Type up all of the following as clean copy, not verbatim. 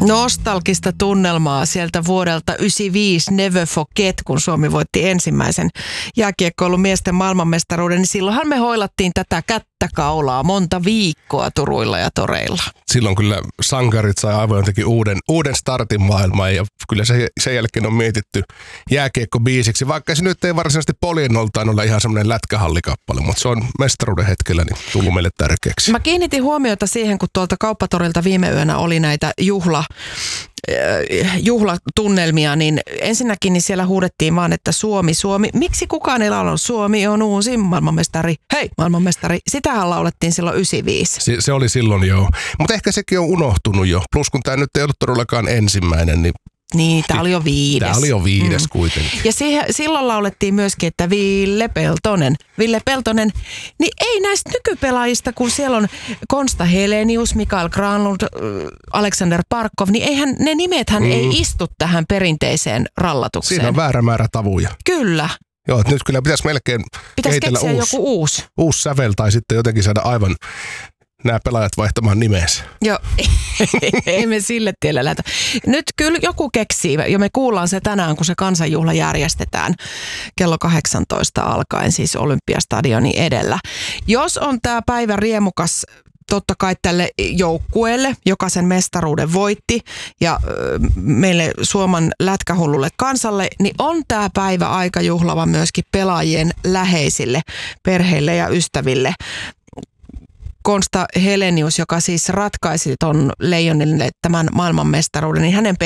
Nostalgista tunnelmaa sieltä vuodelta 1995 Never Forget, kun Suomi voitti ensimmäisen jääkiekkoilun miesten maailmanmestaruuden, niin silloinhan me hoilattiin tätä kättäkaulaa monta viikkoa turuilla ja toreilla. Silloin kyllä sankarit sai aivan jotenkin uuden startin maailmaan ja kyllä sen jälkeen on mietitty jääkiekko-biisiksi, vaikka se nyt ei varsinaisesti poljennoltaan ole ihan semmoinen lätkähallikappale, mutta se on mestaruuden hetkellä niin tullut meille tärkeäksi. Mä kiinnitin huomiota siihen, kun tuolta kauppatorilta viime yönä oli näitä juhlatunnelmia, niin ensinnäkin niin siellä huudettiin vaan, että Suomi, Suomi. Miksi kukaan ei laulanut Suomi on uusi maailmanmestari? Hei, maailmanmestari. Sitähän laulettiin silloin 1995. Se oli silloin joo, mutta ehkä sekin on unohtunut jo. Plus kun tämä nyt ei ollut todellakaan ensimmäinen, niin, tämä oli jo 5. Tämä oli jo 5 kuitenkin. Ja silloin laulettiin myöskin, että Ville Peltonen, niin ei näistä nykypelaajista, kun siellä on Konsta Helenius, Mikael Granlund, Alexander Barkov, niin eihän ne nimethän ei istu tähän perinteiseen rallatukseen. Siinä on väärä määrä tavuja. Kyllä. Joo, nyt kyllä pitäisi melkein kehitellä joku uusi sävel tai sitten jotenkin saada aivan nämä pelaajat vaihtamaan nimensä. Joo, ei me sille tielle lähtä. Nyt kyllä joku keksii, ja me kuullaan se tänään, kun se kansanjuhla järjestetään kello 18 alkaen, siis Olympiastadionin edellä. Jos on tämä päivä riemukas totta kai tälle joukkueelle, joka sen mestaruuden voitti, ja meille Suomen lätkähullulle kansalle, niin on tämä päivä aika juhlava myöskin pelaajien läheisille, perheille ja ystäville. Konsta Helenius, joka siis ratkaisi ton Leijonille tämän maailmanmestaruuden, niin hänen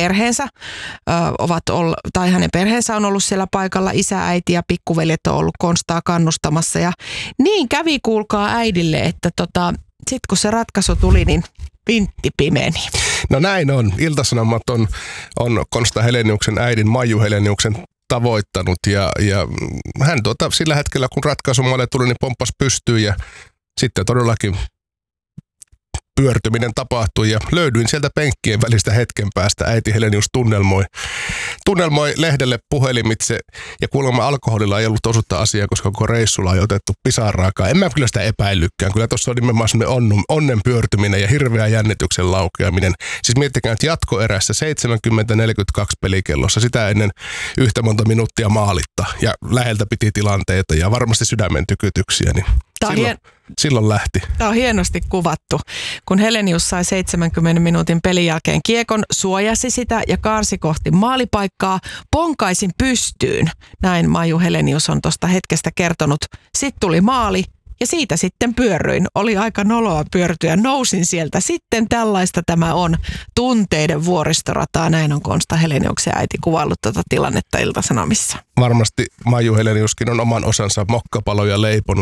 perheensä on ollut siellä paikalla. Isä, äiti ja pikkuveljet on ollut Konstaa kannustamassa. Ja niin kävi kuulkaa äidille, että sitten kun se ratkaisu tuli, niin vintti pimeni. No näin on. Ilta-Sanomat on Konsta Heleniuksen äidin Maiju Heleniuksen tavoittanut. Ja hän sillä hetkellä, kun ratkaisumalle tuli, niin pomppasi pystyyn ja sitten todellakin pyörtyminen tapahtui ja löydyin sieltä penkkien välistä hetken päästä. Äiti Helenius tunnelmoi lehdelle puhelimitse ja kuulemma alkoholilla ei ollut osuutta asiaa, koska koko reissulla ei otettu pisaraakaan. En mä kyllä sitä epäillykkään. Kyllä tuossa oli nimenomaan sellainen onnen pyörtyminen ja hirveä jännityksen laukeaminen. Siis miettikää, että jatkoerässä 70-42 pelikellossa sitä ennen yhtä monta minuuttia maalitta ja läheltä piti tilanteita ja varmasti sydämen tykytyksiä, niin silloin lähti. Tämä on hienosti kuvattu. Kun Helenius sai 70 minuutin pelin jälkeen kiekon, suojasi sitä ja kaarsi kohti maalipaikkaa, ponkaisin pystyyn. Näin Maiju Helenius on tuosta hetkestä kertonut. Sitten tuli maali ja siitä sitten pyörryin. Oli aika noloa pyörtyä. Nousin sieltä. Sitten tällaista tämä on. Tunteiden vuoristorataa. Näin on Konsta Heleniuksen äiti kuvaillut tätä tilannetta Ilta-Sanomissa. Varmasti Maiju Heleniuskin on oman osansa mokkapaloja leiponut.